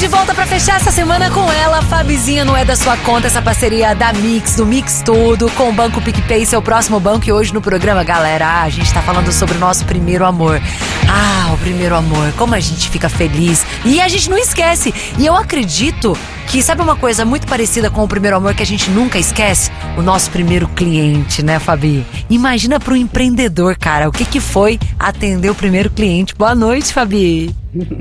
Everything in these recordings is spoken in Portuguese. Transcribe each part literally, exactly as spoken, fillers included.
volta pra fechar essa semana com ela, Fabizinha, não é da sua conta, essa parceria da Mix, do Mix Tudo, com o Banco PicPay, seu próximo banco. E hoje no programa, galera, a gente tá falando sobre o nosso primeiro amor. Ah, o primeiro amor, como a gente fica feliz. E a gente não esquece. E eu acredito que, sabe uma coisa muito parecida com o primeiro amor que a gente nunca esquece? O nosso primeiro cliente, né, Fabi? Imagina pro empreendedor, cara, o que que foi atender o primeiro cliente. Boa noite, Fabi.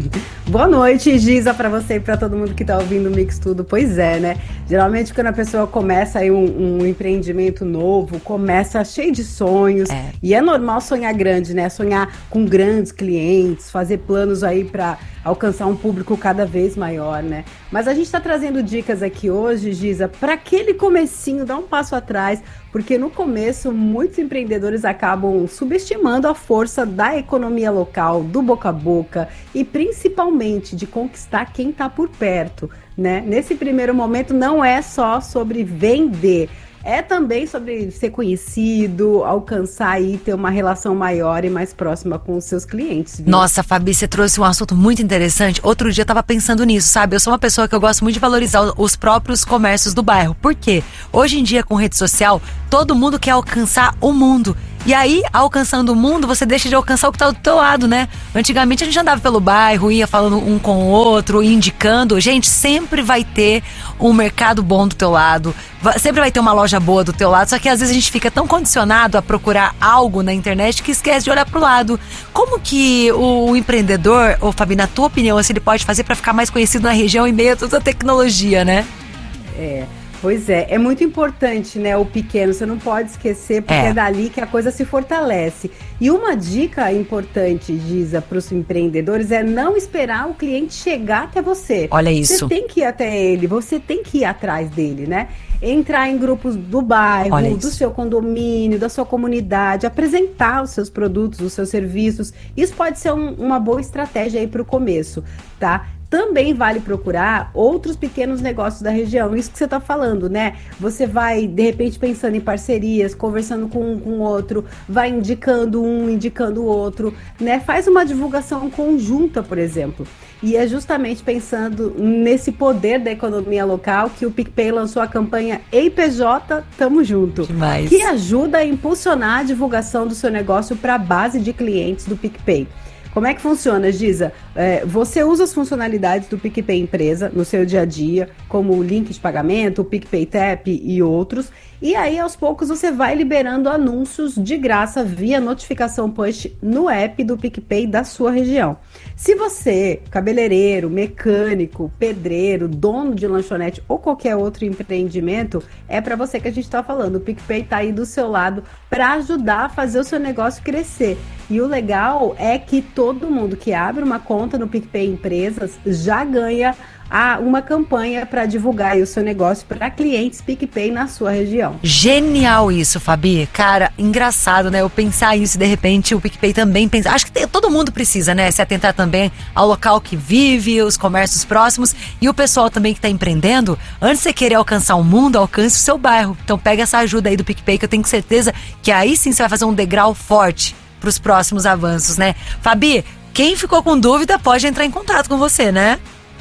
Boa noite, Giza, pra você e pra todo mundo que tá ouvindo o Mix Tudo. Pois é, né? Geralmente quando a pessoa começa aí um, um empreendimento novo, começa cheio de sonhos. É. E é normal sonhar grande, né? Sonhar com grandes clientes, fazer planos aí pra alcançar um público cada vez maior, né? Mas a gente tá trazendo dicas aqui hoje, Giza, pra aquele comecinho, dar um passo atrás, porque no começo muitos empreendedores acabam subestimando a força da economia local, do boca a boca e principalmente de conquistar quem está por perto, né? Nesse primeiro momento não é só sobre vender, é também sobre ser conhecido, alcançar e ter uma relação maior e mais próxima com os seus clientes. Viu? Nossa, Fabi, você trouxe um assunto muito interessante. Outro dia eu tava pensando nisso, sabe? Eu sou uma pessoa que eu gosto muito de valorizar os próprios comércios do bairro. Por quê? Hoje em dia, com rede social, todo mundo quer alcançar o mundo. E aí, alcançando o mundo, você deixa de alcançar o que tá do teu lado, né? Antigamente a gente andava pelo bairro, ia falando um com o outro, indicando. Gente, sempre vai ter um mercado bom do teu lado, sempre vai ter uma loja boa do teu lado, só que às vezes a gente fica tão condicionado a procurar algo na internet que esquece de olhar pro lado. Como que o empreendedor, ô Fabi, na tua opinião, assim, ele pode fazer para ficar mais conhecido na região em meio a toda a tecnologia, né? É... Pois é, é muito importante, né, o pequeno, você não pode esquecer, porque é, é dali que a coisa se fortalece. E uma dica importante, Giza, para os empreendedores é não esperar o cliente chegar até você. Olha isso. Você tem que ir até ele, você tem que ir atrás dele, né? Entrar em grupos do bairro, do seu condomínio, da sua comunidade, apresentar os seus produtos, os seus serviços. Isso pode ser um, uma boa estratégia aí para o começo, tá? Também vale procurar outros pequenos negócios da região, isso que você está falando, né? Você vai, de repente, pensando em parcerias, conversando com um com o outro, vai indicando um, indicando o outro, né? Faz uma divulgação conjunta, por exemplo. E é justamente pensando nesse poder da economia local que o PicPay lançou a campanha Ei P J, Tamo Junto. Demais. Que ajuda a impulsionar a divulgação do seu negócio para a base de clientes do PicPay. Como é que funciona, Giza? É, você usa as funcionalidades do PicPay Empresa no seu dia a dia, como o link de pagamento, o PicPay Tap e outros. E aí, aos poucos, você vai liberando anúncios de graça via notificação push no app do PicPay da sua região. Se você, cabeleireiro, mecânico, pedreiro, dono de lanchonete ou qualquer outro empreendimento, é para você que a gente está falando. O PicPay está aí do seu lado para ajudar a fazer o seu negócio crescer. E o legal é que todo mundo que abre uma conta no PicPay Empresas já ganha a uma campanha para divulgar aí o seu negócio para clientes PicPay na sua região. Genial isso, Fabi. Cara, engraçado, né? Eu pensar isso e de repente o PicPay também pensa. Acho que tem, todo mundo precisa, né? Se atentar também ao local que vive, os comércios próximos e o pessoal também que está empreendendo. Antes de você querer alcançar o mundo, alcance o seu bairro. Então pega essa ajuda aí do PicPay que eu tenho certeza que aí sim você vai fazer um degrau forte para os próximos avanços, né? Fabi, quem ficou com dúvida pode entrar em contato com você, né?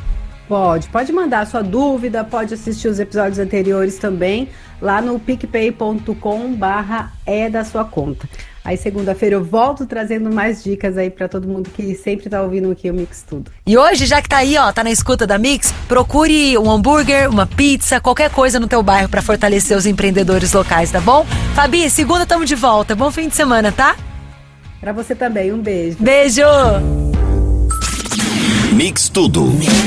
Pode, pode mandar a sua dúvida, pode assistir os episódios anteriores também, lá no picpay ponto com barra é da sua conta. Aí segunda-feira eu volto trazendo mais dicas aí pra todo mundo que sempre tá ouvindo aqui o Mix Tudo. E hoje, já que tá aí, ó, tá na escuta da Mix, procure um hambúrguer, uma pizza, qualquer coisa no teu bairro pra fortalecer os empreendedores locais, tá bom? Fabi, segunda tamo de volta, bom fim de semana, tá? Pra você também, um beijo. Beijo! Mix Tudo.